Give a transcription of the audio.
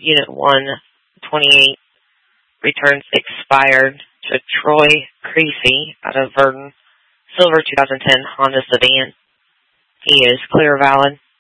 Unit 128. Returns expired to Troy Creasy out of Verdon. Silver 2010 Honda sedan. He is clear valid.